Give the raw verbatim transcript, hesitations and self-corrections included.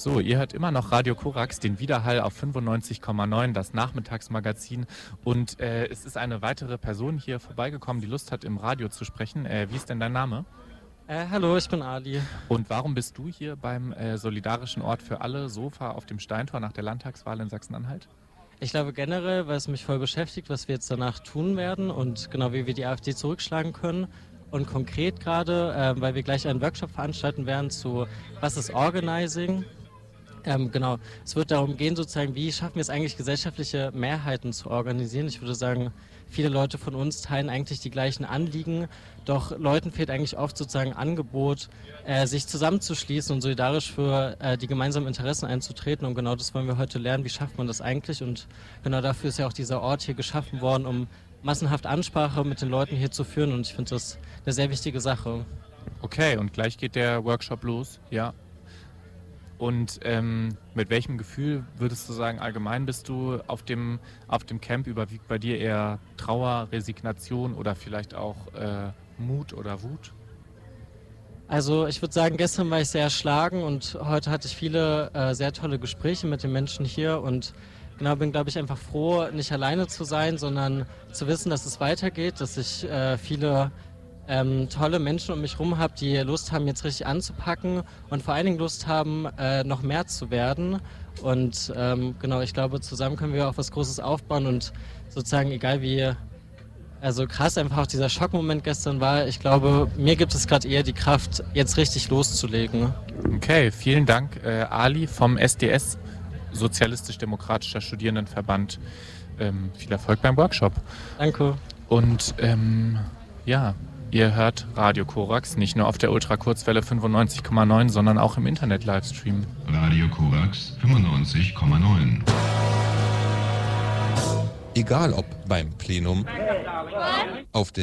So, ihr hört immer noch Radio Korax, den Widerhall auf fünfundneunzig Komma neun, das Nachmittagsmagazin. Und äh, es ist eine weitere Person hier vorbeigekommen, die Lust hat, im Radio zu sprechen. Äh, wie ist denn dein Name? Äh, hallo, ich bin Ali. Und warum bist du hier beim äh, Solidarischen Ort für alle Sofa auf dem Steintor nach der Landtagswahl in Sachsen-Anhalt? Ich glaube generell, weil es mich voll beschäftigt, was wir jetzt danach tun werden und genau wie wir die AfD zurückschlagen können. Und konkret gerade, äh, weil wir gleich einen Workshop veranstalten werden zu was ist Organizing. Ähm, genau, es wird darum gehen, sozusagen, wie schaffen wir es eigentlich, gesellschaftliche Mehrheiten zu organisieren. Ich würde sagen, viele Leute von uns teilen eigentlich die gleichen Anliegen, doch Leuten fehlt eigentlich oft sozusagen Angebot, äh, sich zusammenzuschließen und solidarisch für äh, die gemeinsamen Interessen einzutreten. Und genau das wollen wir heute lernen, wie schafft man das eigentlich. Und genau dafür ist ja auch dieser Ort hier geschaffen worden, um massenhaft Ansprache mit den Leuten hier zu führen. Und ich finde das eine sehr wichtige Sache. Okay, und gleich geht der Workshop los, ja. Und ähm, mit welchem Gefühl würdest du sagen, allgemein bist du auf dem, auf dem Camp, überwiegt bei dir eher Trauer, Resignation oder vielleicht auch äh, Mut oder Wut? Also ich würde sagen, gestern war ich sehr erschlagen und heute hatte ich viele äh, sehr tolle Gespräche mit den Menschen hier und genau bin, glaube ich, einfach froh, nicht alleine zu sein, sondern zu wissen, dass es weitergeht, dass ich äh, viele Ähm, tolle Menschen um mich herum habe, die Lust haben, jetzt richtig anzupacken und vor allen Dingen Lust haben, äh, noch mehr zu werden. Und ähm, genau, ich glaube, zusammen können wir auch was Großes aufbauen und sozusagen, egal wie, also krass einfach auch dieser Schockmoment gestern war, ich glaube, mir gibt es gerade eher die Kraft, jetzt richtig loszulegen. Okay, vielen Dank, äh, Ali vom S D S, Sozialistisch-Demokratischer Studierendenverband. Ähm, viel Erfolg beim Workshop. Danke. Und ähm, ja, ihr hört Radio Korax, nicht nur auf der Ultrakurzwelle fünfundneunzig Komma neun, sondern auch im Internet-Livestream. Radio Korax fünfundneunzig Komma neun. Egal ob beim Plenum, auf der